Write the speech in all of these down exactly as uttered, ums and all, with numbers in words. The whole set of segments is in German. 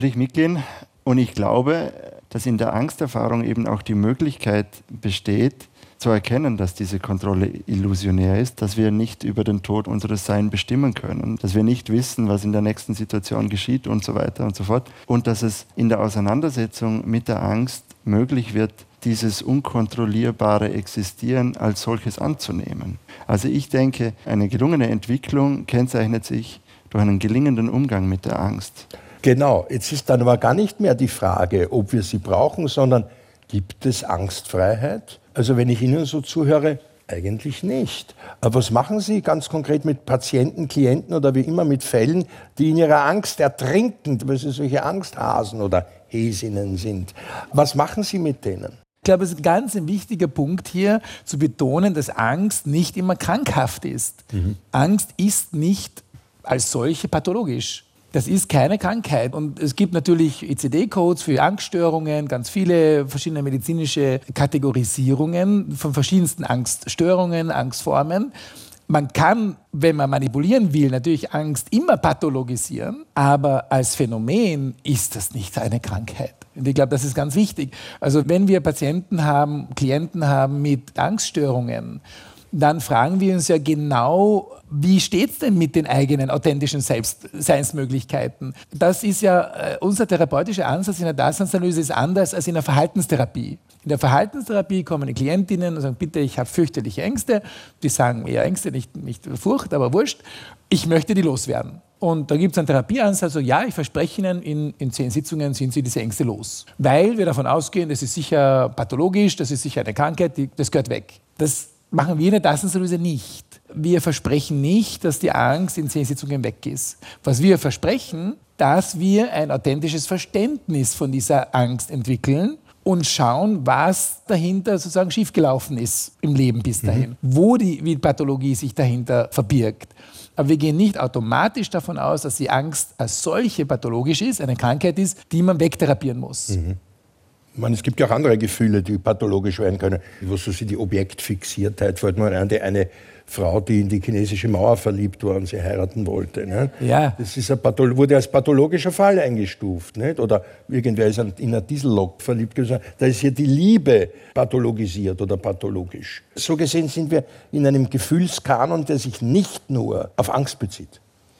Würde ich mitgehen. Und ich glaube, dass in der Angsterfahrung eben auch die Möglichkeit besteht, zu erkennen, dass diese Kontrolle illusionär ist, dass wir nicht über den Tod unseres Sein bestimmen können, dass wir nicht wissen, was in der nächsten Situation geschieht und so weiter und so fort. Und dass es in der Auseinandersetzung mit der Angst möglich wird, dieses unkontrollierbare Existieren als solches anzunehmen. Also ich denke, eine gelungene Entwicklung kennzeichnet sich durch einen gelingenden Umgang mit der Angst. Genau, jetzt ist dann aber gar nicht mehr die Frage, ob wir sie brauchen, sondern gibt es Angstfreiheit? Also wenn ich Ihnen so zuhöre, eigentlich nicht. Aber was machen Sie ganz konkret mit Patienten, Klienten oder wie immer mit Fällen, die in ihrer Angst ertrinken, weil sie solche Angsthasen oder Häsinnen sind? Was machen Sie mit denen? Ich glaube, es ist ein ganz ein wichtiger Punkt hier, zu betonen, dass Angst nicht immer krankhaft ist. Mhm. Angst ist nicht als solche pathologisch. Das ist keine Krankheit. Und es gibt natürlich I C D-Codes für Angststörungen, ganz viele verschiedene medizinische Kategorisierungen von verschiedensten Angststörungen, Angstformen. Man kann, wenn man manipulieren will, natürlich Angst immer pathologisieren, aber als Phänomen ist das nicht eine Krankheit. Und ich glaube, das ist ganz wichtig. Also wenn wir Patienten haben, Klienten haben mit Angststörungen, dann fragen wir uns ja genau, wie steht es denn mit den eigenen authentischen Selbst- Seinsmöglichkeiten? Das ist ja, äh, unser therapeutischer Ansatz in der Daseinsanalyse ist anders als in der Verhaltenstherapie. In der Verhaltenstherapie kommen die Klientinnen und sagen, bitte, ich habe fürchterliche Ängste. Die sagen eher Ängste, nicht, nicht Furcht, aber wurscht. Ich möchte die loswerden. Und da gibt es einen Therapieansatz, so ja, ich verspreche Ihnen, in, in zehn Sitzungen sind Sie diese Ängste los. Weil wir davon ausgehen, das ist sicher pathologisch, das ist sicher eine Krankheit, die, das gehört weg. Das machen wir in der Daseinsanalyse nicht. Wir versprechen nicht, dass die Angst in zehn Sitzungen weg ist. Was wir versprechen, dass wir ein authentisches Verständnis von dieser Angst entwickeln und schauen, was dahinter sozusagen schiefgelaufen ist im Leben bis dahin, mhm. wo die wie Pathologie sich dahinter verbirgt. Aber wir gehen nicht automatisch davon aus, dass die Angst als solche pathologisch ist, eine Krankheit ist, die man wegtherapieren muss. Mhm. Ich meine, es gibt ja auch andere Gefühle, die pathologisch werden können. Was so die Objektfixiertheit, fällt mir an, die eine Frau, die in die chinesische Mauer verliebt war und sie heiraten wollte. Ne? Ja. Das ist ein Patholo- wurde als pathologischer Fall eingestuft. Nicht? Oder irgendwer ist in eine Diesellok verliebt gewesen. Da ist hier die Liebe pathologisiert oder pathologisch. So gesehen sind wir in einem Gefühlskanon, der sich nicht nur auf Angst bezieht.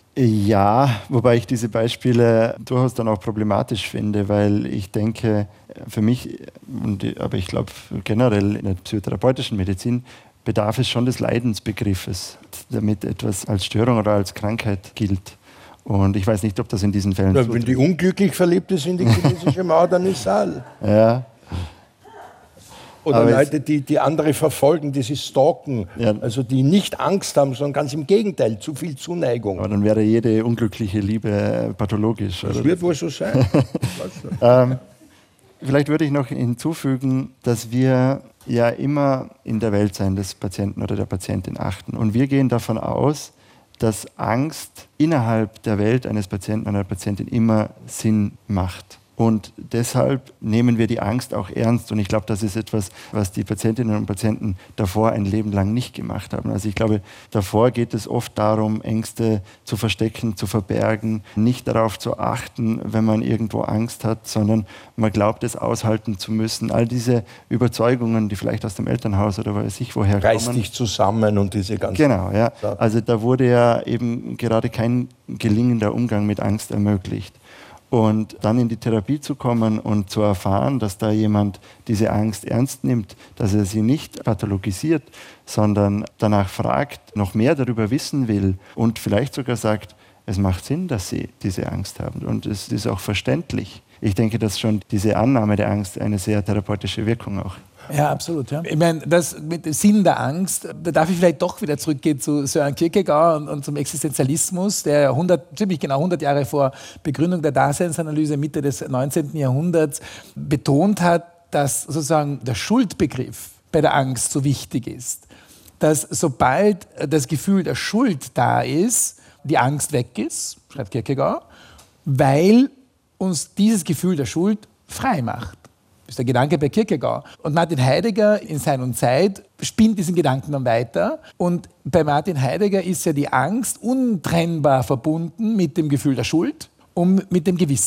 Ja, wobei ich diese Beispiele durchaus dann auch problematisch finde, weil ich denke, für mich, und, aber ich glaube generell in der psychotherapeutischen Medizin, bedarf es schon des Leidensbegriffes, damit etwas als Störung oder als Krankheit gilt. Und ich weiß nicht, ob das in diesen Fällen ja, wenn die unglücklich verliebt ist in die chinesische Mauer, dann ist es all. Ja. Oder aber Leute, die, die andere verfolgen, die sie stalken, ja. Also die nicht Angst haben, sondern ganz im Gegenteil, zu viel Zuneigung. Aber dann wäre jede unglückliche Liebe pathologisch. Das oder? wird wohl so sein. ähm, vielleicht würde ich noch hinzufügen, dass wir ja immer in der Weltsein des Patienten oder der Patientin achten. Und wir gehen davon aus, dass Angst innerhalb der Welt eines Patienten oder einer Patientin immer Sinn macht. Und deshalb nehmen wir die Angst auch ernst. Und ich glaube, das ist etwas, was die Patientinnen und Patienten davor ein Leben lang nicht gemacht haben. Also ich glaube, davor geht es oft darum, Ängste zu verstecken, zu verbergen, nicht darauf zu achten, wenn man irgendwo Angst hat, sondern man glaubt, es aushalten zu müssen. All diese Überzeugungen, die vielleicht aus dem Elternhaus oder weiß ich woher kommen. Reiß dich zusammen und diese ganzen... Genau, ja. Also da wurde ja eben gerade kein gelingender Umgang mit Angst ermöglicht. Und dann in die Therapie zu kommen und zu erfahren, dass da jemand diese Angst ernst nimmt, dass er sie nicht pathologisiert, sondern danach fragt, noch mehr darüber wissen will und vielleicht sogar sagt, es macht Sinn, dass sie diese Angst haben und es ist auch verständlich. Ich denke, dass schon diese Annahme der Angst eine sehr therapeutische Wirkung auch. Ja, absolut. Ja. Ich meine, das mit dem Sinn der Angst, da darf ich vielleicht doch wieder zurückgehen zu Søren Kierkegaard und, und zum Existenzialismus, der hundert, ziemlich genau hundert Jahre vor Begründung der Daseinsanalyse Mitte des neunzehnten Jahrhunderts betont hat, dass sozusagen der Schuldbegriff bei der Angst so wichtig ist. Dass sobald das Gefühl der Schuld da ist, die Angst weg ist, schreibt Kierkegaard, weil uns dieses Gefühl der Schuld frei macht. Das ist der Gedanke bei Kierkegaard. Und Martin Heidegger in Sein und Zeit spinnt diesen Gedanken dann weiter. Und bei Martin Heidegger ist ja die Angst untrennbar verbunden mit dem Gefühl der Schuld und mit dem Gewissen.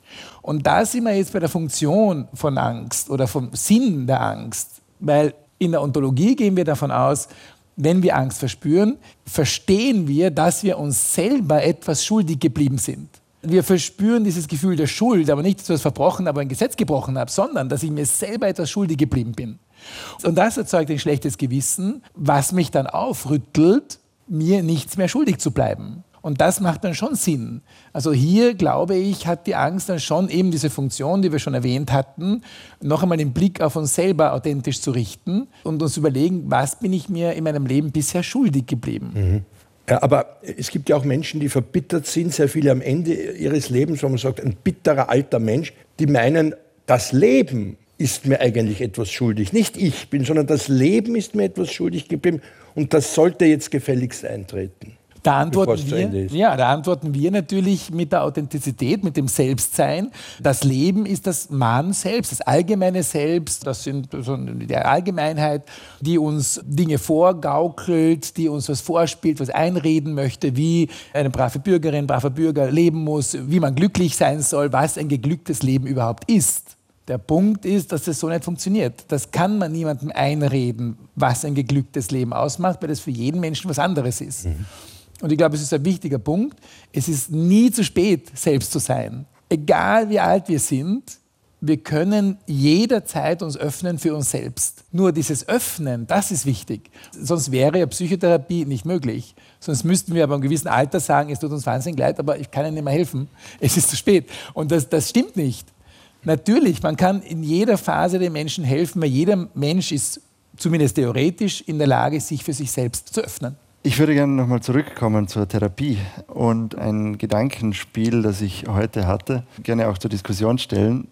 Und da sind wir jetzt bei der Funktion von Angst oder vom Sinn der Angst. Weil in der Ontologie gehen wir davon aus, wenn wir Angst verspüren, verstehen wir, dass wir uns selber etwas schuldig geblieben sind. Wir verspüren dieses Gefühl der Schuld, aber nicht, dass ich etwas verbrochen, aber ein Gesetz gebrochen habe, sondern dass ich mir selber etwas schuldig geblieben bin. Und das erzeugt ein schlechtes Gewissen, was mich dann aufrüttelt, mir nichts mehr schuldig zu bleiben. Und das macht dann schon Sinn. Also hier, glaube ich, hat die Angst dann schon eben diese Funktion, die wir schon erwähnt hatten, noch einmal den Blick auf uns selber authentisch zu richten und uns überlegen, was bin ich mir in meinem Leben bisher schuldig geblieben. Mhm. Ja, aber es gibt ja auch Menschen, die verbittert sind, sehr viele am Ende ihres Lebens, wo man sagt, ein bitterer alter Mensch, die meinen, das Leben ist mir eigentlich etwas schuldig. Nicht ich bin, sondern das Leben ist mir etwas schuldig geblieben und das sollte jetzt gefälligst eintreten. Da antworten, wir, ja, da antworten wir natürlich mit der Authentizität, mit dem Selbstsein. Das Leben ist das Man selbst, das allgemeine Selbst. Das sind so die Allgemeinheit, die uns Dinge vorgaukelt, die uns was vorspielt, was einreden möchte, wie eine brave Bürgerin, braver Bürger leben muss, wie man glücklich sein soll, was ein geglücktes Leben überhaupt ist. Der Punkt ist, dass das so nicht funktioniert. Das kann man niemandem einreden, was ein geglücktes Leben ausmacht, weil das für jeden Menschen was anderes ist. Mhm. Und ich glaube, es ist ein wichtiger Punkt. Es ist nie zu spät, selbst zu sein. Egal wie alt wir sind, wir können jederzeit uns öffnen für uns selbst. Nur dieses Öffnen, das ist wichtig. Sonst wäre ja Psychotherapie nicht möglich. Sonst müssten wir aber im gewissen Alter sagen, es tut uns wahnsinnig leid, aber ich kann Ihnen nicht mehr helfen. Es ist zu spät. Und das, das stimmt nicht. Natürlich, man kann in jeder Phase den Menschen helfen, weil jeder Mensch ist zumindest theoretisch in der Lage, sich für sich selbst zu öffnen. Ich würde gerne nochmal zurückkommen zur Therapie und ein Gedankenspiel, das ich heute hatte, gerne auch zur Diskussion stellen.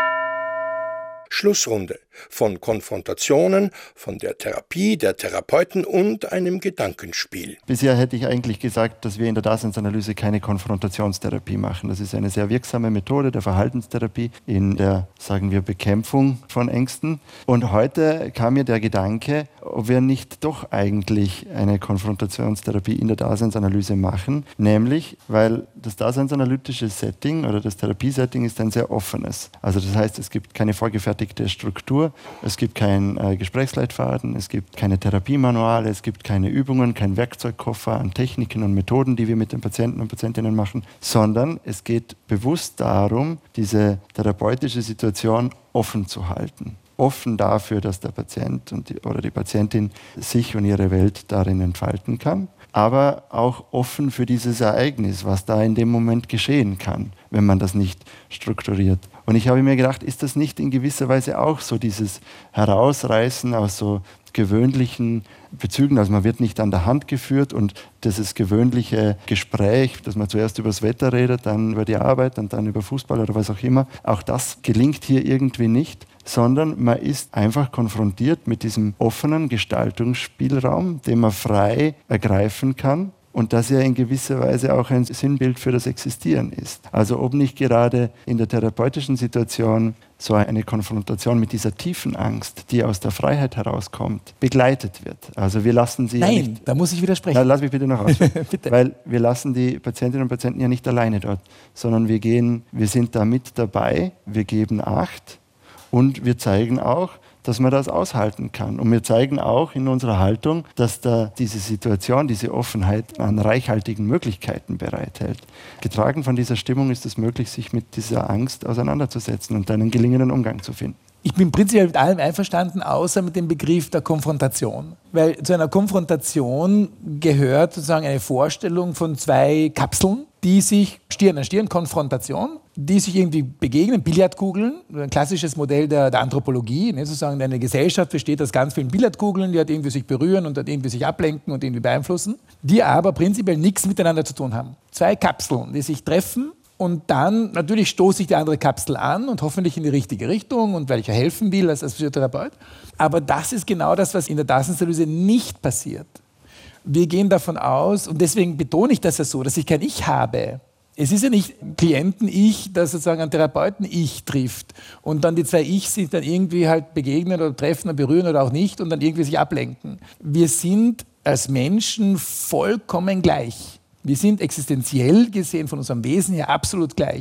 Schlussrunde von Konfrontationen, von der Therapie, der Therapeuten und einem Gedankenspiel. Bisher hätte ich eigentlich gesagt, dass wir in der Daseinsanalyse keine Konfrontationstherapie machen. Das ist eine sehr wirksame Methode der Verhaltenstherapie in der, sagen wir, Bekämpfung von Ängsten. Und heute kam mir der Gedanke, ob wir nicht doch eigentlich eine Konfrontationstherapie in der Daseinsanalyse machen, nämlich, weil das daseinsanalytische Setting oder das Therapiesetting ist ein sehr offenes. Also das heißt, es gibt keine vorgefertigte Struktur, es gibt keinen äh, Gesprächsleitfaden, es gibt keine Therapiemanuale, es gibt keine Übungen, keinen Werkzeugkoffer an Techniken und Methoden, die wir mit den Patienten und Patientinnen machen, sondern es geht bewusst darum, diese therapeutische Situation offen zu halten. Offen dafür, dass der Patient und die, oder die Patientin sich und ihre Welt darin entfalten kann, aber auch offen für dieses Ereignis, was da in dem Moment geschehen kann, wenn man das nicht strukturiert. Und ich habe mir gedacht, ist das nicht in gewisser Weise auch so dieses Herausreißen aus so gewöhnlichen Bezügen, also man wird nicht an der Hand geführt und dieses gewöhnliche Gespräch, dass man zuerst über das Wetter redet, dann über die Arbeit und dann über Fußball oder was auch immer, auch das gelingt hier irgendwie nicht, sondern man ist einfach konfrontiert mit diesem offenen Gestaltungsspielraum, den man frei ergreifen kann. Und das ja in gewisser Weise auch ein Sinnbild für das Existieren ist. Also ob nicht gerade in der therapeutischen Situation so eine Konfrontation mit dieser tiefen Angst, die aus der Freiheit herauskommt, begleitet wird. Also wir lassen sie Nein, ja nicht... da muss ich widersprechen. Na, lass mich bitte noch aus. Weil wir lassen die Patientinnen und Patienten ja nicht alleine dort, sondern wir gehen, wir sind da mit dabei, wir geben Acht und wir zeigen auch, dass man das aushalten kann. Und wir zeigen auch in unserer Haltung, dass da diese Situation, diese Offenheit an reichhaltigen Möglichkeiten bereithält. Getragen von dieser Stimmung ist es möglich, sich mit dieser Angst auseinanderzusetzen und einen gelingenden Umgang zu finden. Ich bin prinzipiell mit allem einverstanden, außer mit dem Begriff der Konfrontation. Weil zu einer Konfrontation gehört sozusagen eine Vorstellung von zwei Kapseln, die sich Stirn an Stirn, Konfrontation, die sich irgendwie begegnen, Billardkugeln, ein klassisches Modell der, der Anthropologie, ne, sozusagen eine Gesellschaft besteht aus ganz vielen Billardkugeln, die halt irgendwie sich berühren und halt irgendwie sich ablenken und irgendwie beeinflussen, die aber prinzipiell nichts miteinander zu tun haben. Zwei Kapseln, die sich treffen. Und dann, natürlich stoße ich die andere Kapsel an und hoffentlich in die richtige Richtung und weil ich ja helfen will als, als Physiotherapeut. Aber das ist genau das, was in der Daseinsanalyse nicht passiert. Wir gehen davon aus, und deswegen betone ich das ja so, dass ich kein Ich habe. Es ist ja nicht Klienten-Ich, das sozusagen ein Therapeuten-Ich trifft und dann die zwei Ich sich dann irgendwie halt begegnen oder treffen oder berühren oder auch nicht und dann irgendwie sich ablenken. Wir sind als Menschen vollkommen gleich. Wir sind existenziell gesehen von unserem Wesen her absolut gleich.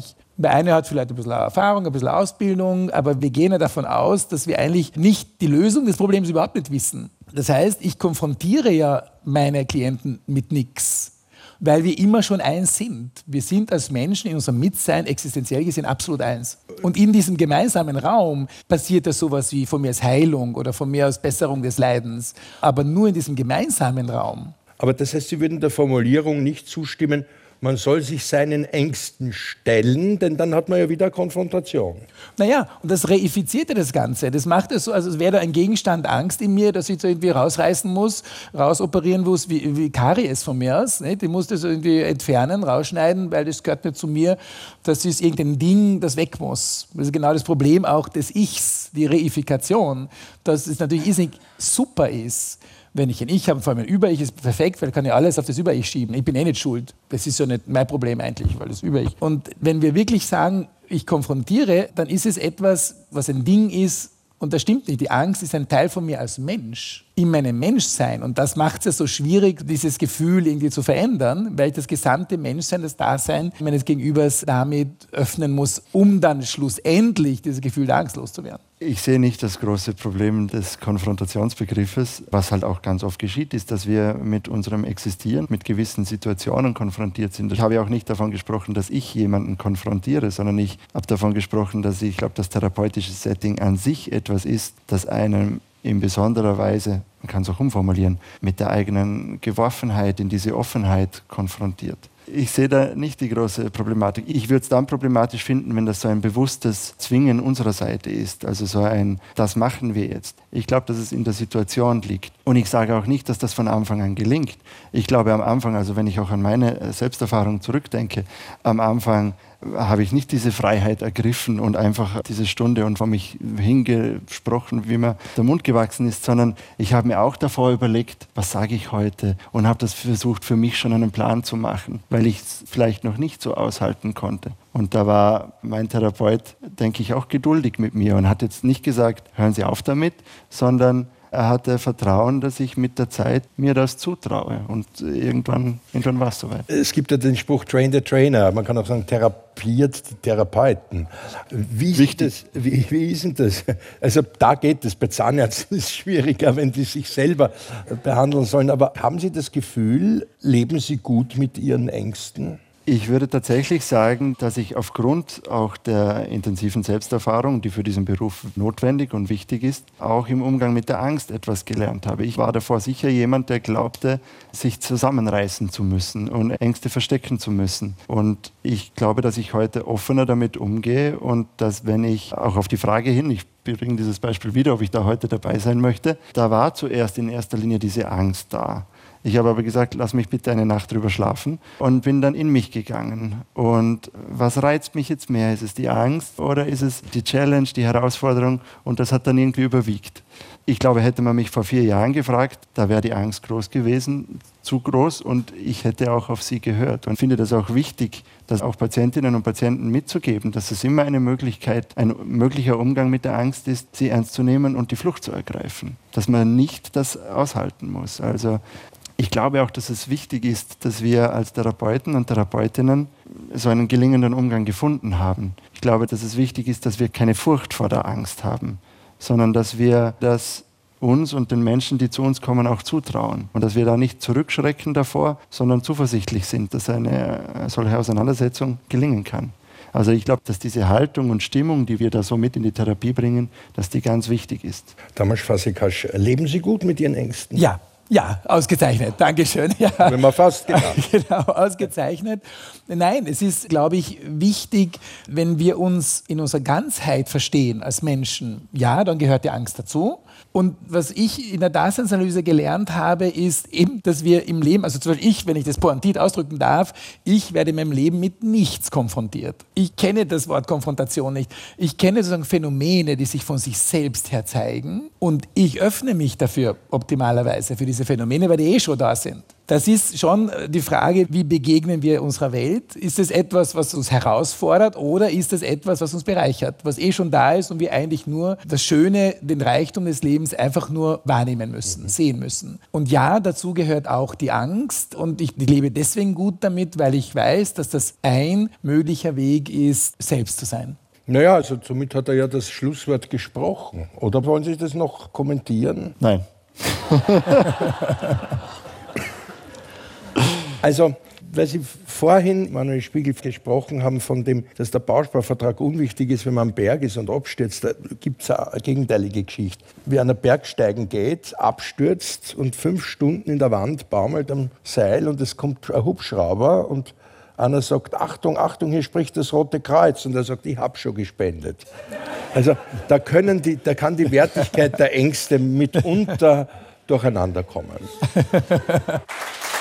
Der eine hat vielleicht ein bisschen Erfahrung, ein bisschen Ausbildung, aber wir gehen ja davon aus, dass wir eigentlich nicht die Lösung des Problems überhaupt nicht wissen. Das heißt, ich konfrontiere ja meine Klienten mit nichts, weil wir immer schon eins sind. Wir sind als Menschen in unserem Mitsein existenziell gesehen absolut eins. Und in diesem gemeinsamen Raum passiert ja sowas wie von mir aus Heilung oder von mir aus Besserung des Leidens, aber nur in diesem gemeinsamen Raum. Aber das heißt, Sie würden der Formulierung nicht zustimmen, man soll sich seinen Ängsten stellen, denn dann hat man ja wieder Konfrontation. Naja, und das reifiziert ja das Ganze. Das macht es so, als wäre da ein Gegenstand Angst in mir, dass ich so irgendwie rausreißen muss, rausoperieren muss, wie, wie Karies von mir aus. Nicht? Ich muss das irgendwie entfernen, rausschneiden, weil das gehört nicht zu mir. Das ist irgendein Ding, das weg muss. Das ist genau das Problem auch des Ichs, die Reifikation. Dass es natürlich irrsinnig super ist, wenn ich ein Ich habe, vor allem ein Über-Ich ist perfekt, weil ich kann ja alles auf das Über-Ich schieben. Ich bin eh nicht schuld. Das ist ja nicht mein Problem eigentlich, weil das Über-Ich. Und wenn wir wirklich sagen, ich konfrontiere, dann ist es etwas, was ein Ding ist, und das stimmt nicht. Die Angst ist ein Teil von mir als Mensch, in meinem Menschsein. Und das macht es ja so schwierig, dieses Gefühl irgendwie zu verändern, weil ich das gesamte Menschsein, das Dasein meines Gegenübers damit öffnen muss, um dann schlussendlich dieses Gefühl der Angst loszuwerden. Ich sehe nicht das große Problem des Konfrontationsbegriffes. Was halt auch ganz oft geschieht, ist, dass wir mit unserem Existieren, mit gewissen Situationen konfrontiert sind. Ich habe ja auch nicht davon gesprochen, dass ich jemanden konfrontiere, sondern ich habe davon gesprochen, dass ich, ich glaube, das therapeutische Setting an sich etwas ist, das einem in besonderer Weise, man kann es auch umformulieren, mit der eigenen Geworfenheit in diese Offenheit konfrontiert. Ich sehe da nicht die große Problematik. Ich würde es dann problematisch finden, wenn das so ein bewusstes Zwingen unserer Seite ist. Also so ein, das machen wir jetzt. Ich glaube, dass es in der Situation liegt. Und ich sage auch nicht, dass das von Anfang an gelingt. Ich glaube am Anfang, also wenn ich auch an meine Selbsterfahrung zurückdenke, am Anfang habe ich nicht diese Freiheit ergriffen und einfach diese Stunde und vor mich hingesprochen, wie mir der Mund gewachsen ist, sondern ich habe mir auch davor überlegt, was sage ich heute, und habe das versucht, für mich schon einen Plan zu machen, weil ich es vielleicht noch nicht so aushalten konnte. Und da war mein Therapeut, denke ich, auch geduldig mit mir und hat jetzt nicht gesagt, hören Sie auf damit, sondern er hatte Vertrauen, dass ich mit der Zeit mir das zutraue. Und irgendwann, irgendwann war es soweit. Es gibt ja den Spruch, train the trainer. Man kann auch sagen, therapiert die Therapeuten. Wie ist, das, wie, wie ist denn das? Also da geht es. Bei Zahnärzten ist es schwieriger, wenn die sich selber behandeln sollen. Aber haben Sie das Gefühl, leben Sie gut mit Ihren Ängsten? Ich würde tatsächlich sagen, dass ich aufgrund auch der intensiven Selbsterfahrung, die für diesen Beruf notwendig und wichtig ist, auch im Umgang mit der Angst etwas gelernt habe. Ich war davor sicher jemand, der glaubte, sich zusammenreißen zu müssen und Ängste verstecken zu müssen. Und ich glaube, dass ich heute offener damit umgehe und dass, wenn ich auch auf die Frage hin, ich bringe dieses Beispiel wieder, ob ich da heute dabei sein möchte, da war zuerst in erster Linie diese Angst da. Ich habe aber gesagt, lass mich bitte eine Nacht drüber schlafen, und bin dann in mich gegangen. Und was reizt mich jetzt mehr? Ist es die Angst oder ist es die Challenge, die Herausforderung? Und das hat dann irgendwie überwiegt. Ich glaube, hätte man mich vor vier Jahren gefragt, da wäre die Angst groß gewesen, zu groß, und ich hätte auch auf sie gehört. Und finde das auch wichtig, das auch Patientinnen und Patienten mitzugeben, dass es immer eine Möglichkeit, ein möglicher Umgang mit der Angst ist, sie ernst zu nehmen und die Flucht zu ergreifen. Dass man nicht das aushalten muss. Also ich glaube auch, dass es wichtig ist, dass wir als Therapeuten und Therapeutinnen so einen gelingenden Umgang gefunden haben. Ich glaube, dass es wichtig ist, dass wir keine Furcht vor der Angst haben, sondern dass wir das uns und den Menschen, die zu uns kommen, auch zutrauen. Und dass wir da nicht zurückschrecken davor, sondern zuversichtlich sind, dass eine solche Auseinandersetzung gelingen kann. Also ich glaube, dass diese Haltung und Stimmung, die wir da so mit in die Therapie bringen, dass die ganz wichtig ist. Tamás Faszikas, leben Sie gut mit Ihren Ängsten? Ja. Ja, ausgezeichnet. Dankeschön. Ja. Wenn man fast genau. genau, ausgezeichnet. Nein, es ist, glaube ich, wichtig, wenn wir uns in unserer Ganzheit verstehen als Menschen. Ja, dann gehört die Angst dazu. Und was ich in der Daseinsanalyse gelernt habe, ist eben, dass wir im Leben, also zum Beispiel ich, wenn ich das pointiert ausdrücken darf, ich werde in meinem Leben mit nichts konfrontiert. Ich kenne das Wort Konfrontation nicht. Ich kenne sozusagen Phänomene, die sich von sich selbst her zeigen, und ich öffne mich dafür optimalerweise für diese Phänomene, weil die eh schon da sind. Das ist schon die Frage, wie begegnen wir unserer Welt? Ist es etwas, was uns herausfordert oder ist es etwas, was uns bereichert, was eh schon da ist und wir eigentlich nur das Schöne, den Reichtum des Lebens einfach nur wahrnehmen müssen, sehen müssen? Und ja, dazu gehört auch die Angst und ich lebe deswegen gut damit, weil ich weiß, dass das ein möglicher Weg ist, selbst zu sein. Naja, also somit hat er ja das Schlusswort gesprochen. Oder wollen Sie das noch kommentieren? Nein. Also, weil Sie vorhin, Manuel Spiegel, gesprochen haben von dem, dass der Bausparvertrag unwichtig ist, wenn man am Berg ist und abstürzt, da gibt es eine gegenteilige Geschichte. Wer an einen Berg steigen geht, abstürzt und fünf Stunden in der Wand baumelt am Seil und es kommt ein Hubschrauber und einer sagt, Achtung, Achtung, hier spricht das Rote Kreuz. Und er sagt, ich habe schon gespendet. Also da, können die, da kann die Wertigkeit der Ängste mitunter durcheinander kommen.